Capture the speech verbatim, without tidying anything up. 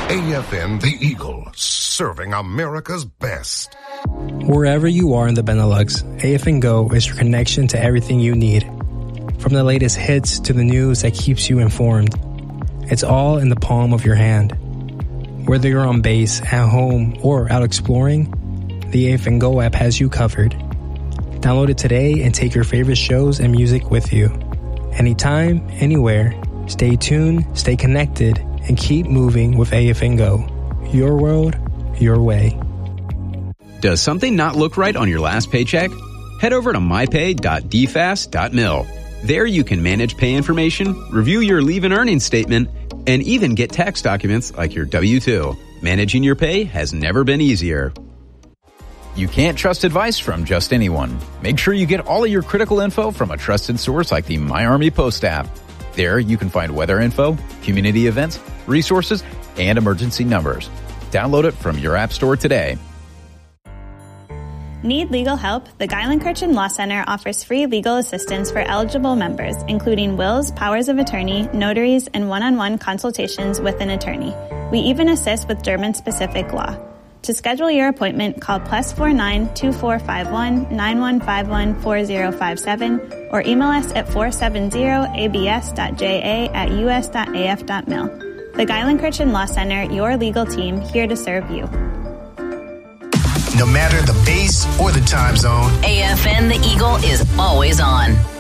A F N The Eagle, serving America's best. Wherever you are in the Benelux, A F N Go is your connection to everything you need. From the latest hits to the news that keeps you informed, it's all in the palm of your hand. Whether you're on base, at home, or out exploring, the A F N Go app has you covered. Download it today and take your favorite shows and music with you. Anytime, anywhere, stay tuned, stay connected, and keep moving with A F N Go. Your world, your way. Does something not look right on your last paycheck? Head over to my pay dot d fast dot mil. There you can manage pay information, review your leave and earnings statement, and even get tax documents like your W two. Managing your pay has never been easier. You can't trust advice from just anyone. Make sure you get all of your critical info from a trusted source like the My Army Post app. There you can find weather info, community events, resources, and emergency numbers. Download it from your app store today. Need legal help? The Geilenkirchen Law Center offers free legal assistance for eligible members, including wills, powers of attorney, notaries, and one-on-one consultations with an attorney. We even assist with German-specific law. To schedule your appointment, call plus four nine two four five one nine one five one four zero five seven or email us at four seven zero a b s dot j a at u s dot a f dot mil. The Geilenkirchen Law Center, your legal team, here to serve you. No matter the base or the time zone, A F N The Eagle is always on.